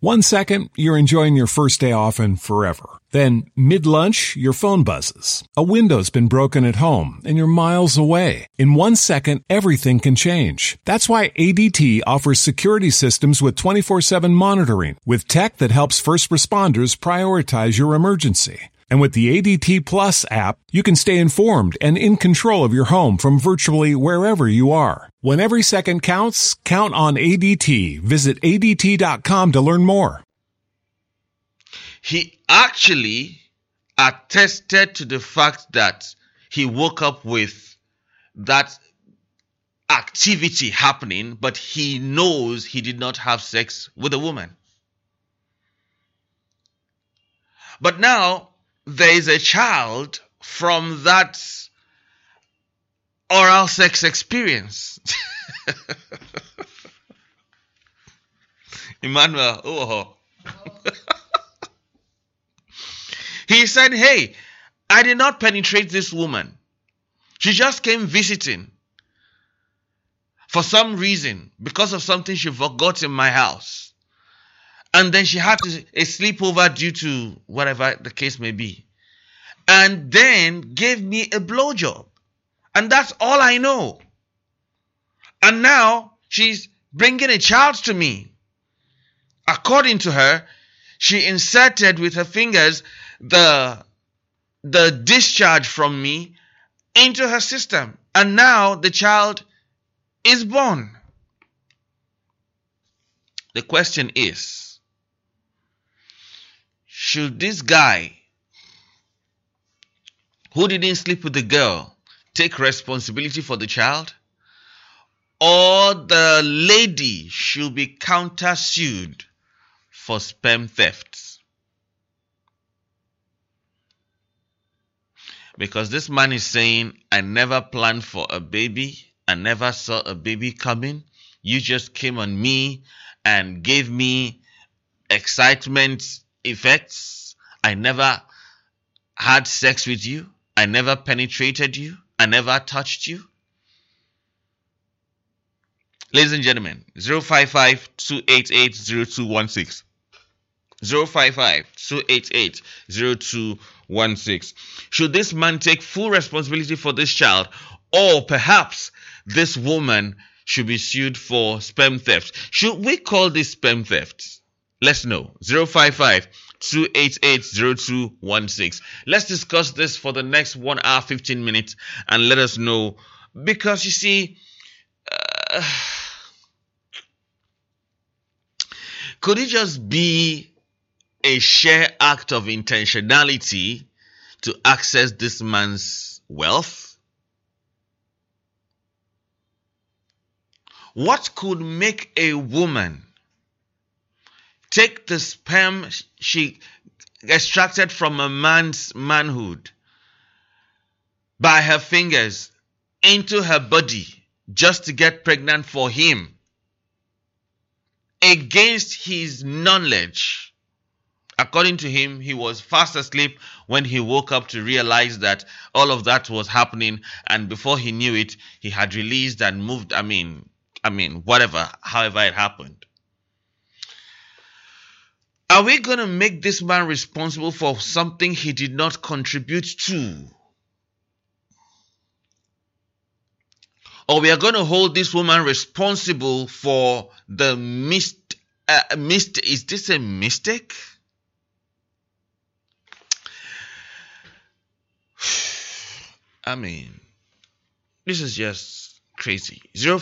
1 second, you're enjoying your first day off and forever. Then, mid-lunch, your phone buzzes. A window's been broken at home and you're miles away. In 1 second, everything can change. That's why ADT offers security systems with 24/7 monitoring, with tech that helps first responders prioritize your emergency. And with the ADT Plus app, you can stay informed and in control of your home from virtually wherever you are. When every second counts, count on ADT. Visit ADT.com to learn more. He actually attested to the fact that he woke up with that activity happening, but he knows he did not have sex with a woman. But now, there is a child from that oral sex experience. Emmanuel, oh. He said, hey, I did not penetrate this woman. She just came visiting. For some reason, because of something she forgot in my house. And then she had a sleepover due to whatever the case may be. And then gave me a blowjob. And that's all I know. And now she's bringing a child to me. According to her, she inserted with her fingers the discharge from me into her system. And now the child is born. The question is, should this guy who didn't sleep with the girl take responsibility for the child? Or the lady should be countersued for sperm theft? Because this man is saying, I never planned for a baby. I never saw a baby coming. You just came on me and gave me excitement effects. I never had sex with you. I never penetrated you. I never touched you. Ladies and gentlemen, 055-288-0216. 055-288-0216. Should this man take full responsibility for this child, or perhaps this woman should be sued for sperm theft? Should we call this sperm theft? Let's know. 055-288-0216. Let's discuss this for the next 1 hour, 15 minutes, and let us know. Because you see, could it just be a sheer act of intentionality to access this man's wealth? What could make a woman take the sperm she extracted from a man's manhood by her fingers into her body just to get pregnant for him against his knowledge? According to him, he was fast asleep when he woke up to realize that all of that was happening, and before he knew it, he had released and moved, however it happened. Are we going to make this man responsible for something he did not contribute to? Or we are going to hold this woman responsible for the is this a mistake? This is just crazy.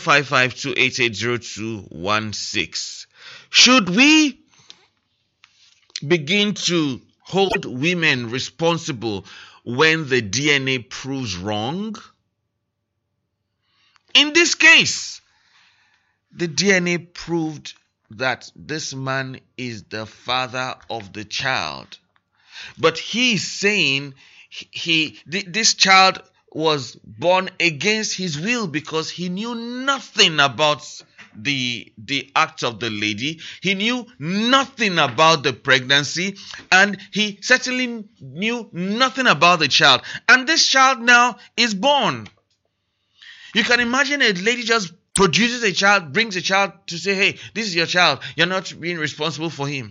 055-288-0216. Should we begin to hold women responsible when the DNA proves wrong? In this case, the DNA proved that this man is the father of the child. But he is saying this child was born against his will because he knew nothing about the act of the lady. He knew nothing about the pregnancy, and he certainly knew nothing about the child. And this child now is born. You can imagine a lady just produces a child, brings a child to say, hey, this is your child. You're not being responsible for him.